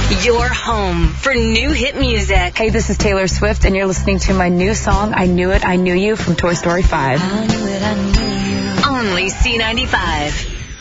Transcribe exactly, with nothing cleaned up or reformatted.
Your home for new hit music. Hey, this is Taylor Swift, and you're listening to my new song, I Knew It, I Knew You, from Toy Story five. I knew it, I knew you. Only C ninety-five.